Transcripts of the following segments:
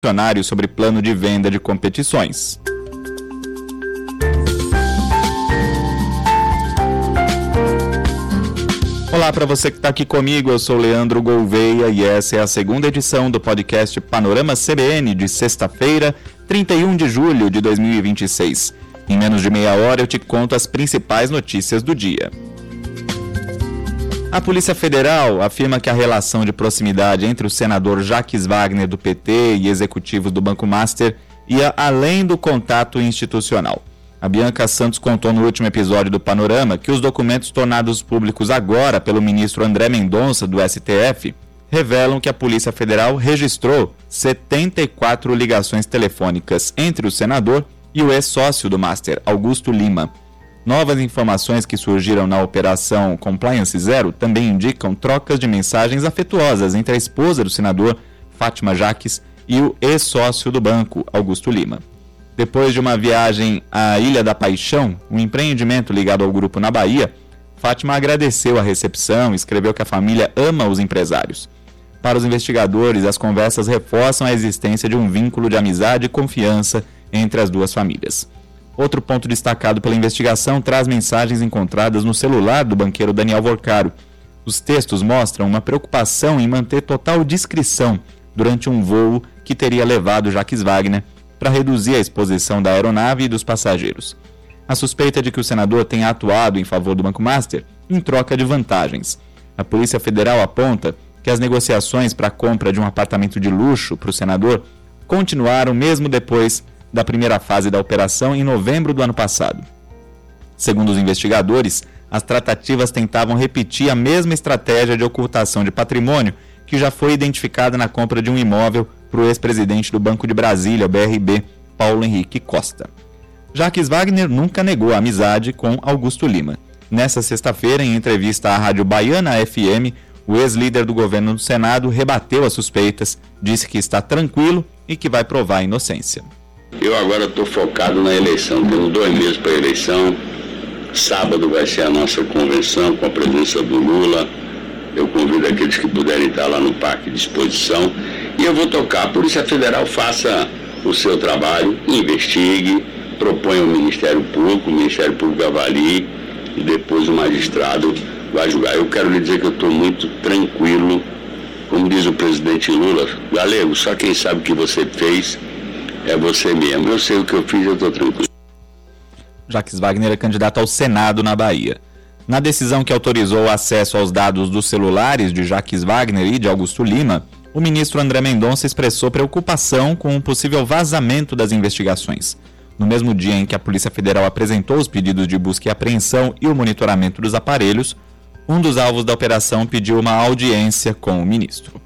funcionários sobre plano de venda de competições. Olá para você que está aqui comigo, eu sou Leandro Gouveia e essa é a segunda edição do podcast Panorama CBN de sexta-feira, 31 de julho de 2026. Em menos de meia hora eu te conto as principais notícias do dia. A Polícia Federal afirma que a relação de proximidade entre o senador Jacques Wagner do PT e executivos do Banco Master ia além do contato institucional. A Bianca Santos contou no último episódio do Panorama que os documentos tornados públicos agora pelo ministro André Mendonça, do STF, revelam que a Polícia Federal registrou 74 ligações telefônicas entre o senador e o ex-sócio do Master, Augusto Lima. Novas informações que surgiram na Operação Compliance Zero também indicam trocas de mensagens afetuosas entre a esposa do senador, Fátima Jacques, e o ex-sócio do banco, Augusto Lima. Depois de uma viagem à Ilha da Paixão, um empreendimento ligado ao grupo na Bahia, Fátima agradeceu a recepção e escreveu que a família ama os empresários. Para os investigadores, as conversas reforçam a existência de um vínculo de amizade e confiança entre as duas famílias. Outro ponto destacado pela investigação traz mensagens encontradas no celular do banqueiro Daniel Vorcaro. Os textos mostram uma preocupação em manter total discrição durante um voo que teria levado Jacques Wagner para reduzir a exposição da aeronave e dos passageiros. A suspeita de que o senador tenha atuado em favor do Banco Master em troca de vantagens. A Polícia Federal aponta que as negociações para a compra de um apartamento de luxo para o senador continuaram mesmo depois da primeira fase da operação em novembro do ano passado. Segundo os investigadores, as tratativas tentavam repetir a mesma estratégia de ocultação de patrimônio que já foi identificada na compra de um imóvel para o ex-presidente do Banco de Brasília, BRB, Paulo Henrique Costa. Jacques Wagner nunca negou a amizade com Augusto Lima. Nessa sexta-feira, em entrevista à Rádio Baiana FM, o ex-líder do governo do Senado rebateu as suspeitas, disse que está tranquilo e que vai provar a inocência. Eu agora estou focado na eleição, temos 2 meses para a eleição. Sábado vai ser a nossa convenção com a presença do Lula. Eu convido aqueles que puderem estar lá no Parque de Exposição. E eu vou tocar. A Polícia Federal faça o seu trabalho, investigue, proponha ao Ministério Público, o Ministério Público avalie e depois o magistrado vai julgar. Eu quero lhe dizer que eu estou muito tranquilo. Como diz o presidente Lula, galego, só quem sabe o que você fez é você mesmo. Eu sei o que eu fiz, eu estou tranquilo. Jacques Wagner é candidato ao Senado na Bahia. Na decisão que autorizou o acesso aos dados dos celulares de Jacques Wagner e de Augusto Lima, o ministro André Mendonça expressou preocupação com o possível vazamento das investigações. No mesmo dia em que a Polícia Federal apresentou os pedidos de busca e apreensão e o monitoramento dos aparelhos, um dos alvos da operação pediu uma audiência com o ministro.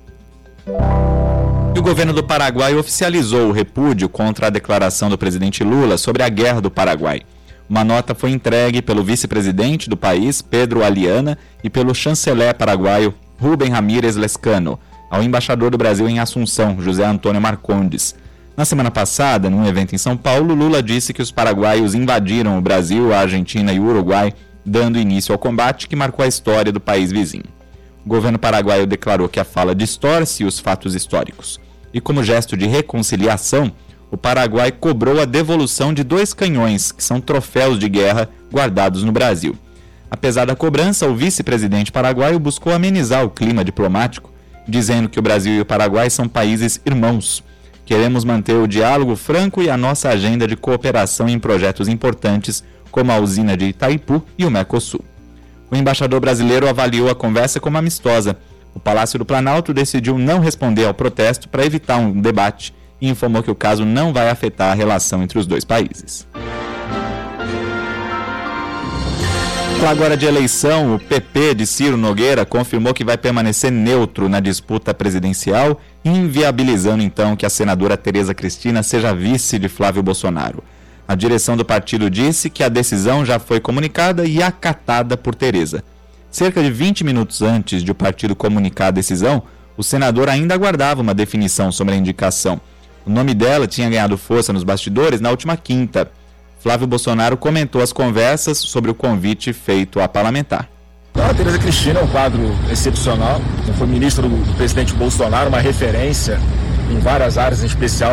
E o governo do Paraguai oficializou o repúdio contra a declaração do presidente Lula sobre a guerra do Paraguai. Uma nota foi entregue pelo vice-presidente do país, Pedro Aliana, e pelo chanceler paraguaio, Rubem Ramírez Lescano, ao embaixador do Brasil em Assunção, José Antônio Marcondes. Na semana passada, num evento em São Paulo, Lula disse que os paraguaios invadiram o Brasil, a Argentina e o Uruguai, dando início ao combate que marcou a história do país vizinho. O governo paraguaio declarou que a fala distorce os fatos históricos. E como gesto de reconciliação, o Paraguai cobrou a devolução de 2 canhões, que são troféus de guerra guardados no Brasil. Apesar da cobrança, o vice-presidente paraguaio buscou amenizar o clima diplomático, dizendo que o Brasil e o Paraguai são países irmãos. Queremos manter o diálogo franco e a nossa agenda de cooperação em projetos importantes, como a usina de Itaipu e o Mercosul. O embaixador brasileiro avaliou a conversa como amistosa. O Palácio do Planalto decidiu não responder ao protesto para evitar um debate e informou que o caso não vai afetar a relação entre os 2 países. Agora de eleição, o PP de Ciro Nogueira confirmou que vai permanecer neutro na disputa presidencial, inviabilizando então que a senadora Tereza Cristina seja vice de Flávio Bolsonaro. A direção do partido disse que a decisão já foi comunicada e acatada por Tereza. Cerca de 20 minutos antes de o partido comunicar a decisão, o senador ainda aguardava uma definição sobre a indicação. O nome dela tinha ganhado força nos bastidores na última quinta. Flávio Bolsonaro comentou as conversas sobre o convite feito à parlamentar. A Tereza Cristina é um quadro excepcional, foi ministro do presidente Bolsonaro, uma referência em várias áreas, em especial